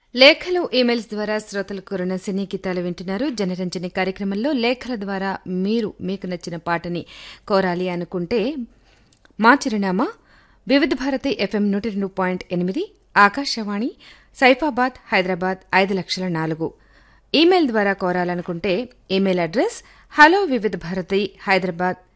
లేఖలు ఈమెయిల్స్ ద్వారా శ్రోతలు కోరిన సినీ గీతాలు వింటున్నారు. జనరంజని కార్యక్రమంలో లేఖల ద్వారా మీకు నచ్చిన పాటని కోరాలి అనుకుంటే మా చిరునామా వివిధ భారతి FM 102.8 ఆకాశవాణి సైఫాబాద్ హైదరాబాద్ 5,04,000. ఈమెయిల్ ద్వారా కోరాలనుకుంటే email address hello vividbharati hyderabad